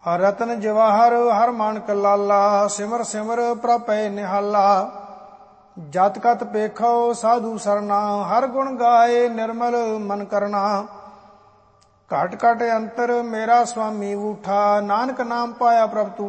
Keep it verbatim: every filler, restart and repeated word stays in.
ਰਤਨ ਜਵਾਹਰ ਹਰ ਮਾਨਕ ਲਾਲਾ, ਸਿਮਰ ਸਿਮਰ ਪ੍ਰਭੈ ਨਿਹਾਲਾ। ਜਤ ਕਤ ਪੇਖੋ ਸਾਧੂ ਸਰਨਾ, ਹਰ ਗੁਣ ਗਾਏ ਨਿਰਮਲ ਮਨ ਕਰਨਾ। ਘਟ ਘਟ ਅੰਤਰ ਮੇਰਾ ਸੁਆਮੀ ਊਠਾ, ਨਾਨਕ ਨਾਮ ਪਾਇਆ ਪ੍ਰਭ ਤੂਠਾ।